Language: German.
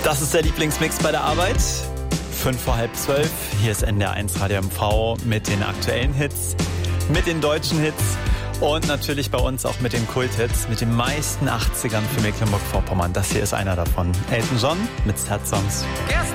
Das ist der Lieblingsmix bei der Arbeit. 11:55. Hier ist NDR1 Radio MV mit den aktuellen Hits, mit den deutschen Hits und natürlich bei uns auch mit den Kulthits, mit den meisten 80ern für Mecklenburg-Vorpommern. Das hier ist einer davon. Elton John mit Sad Songs. Gestern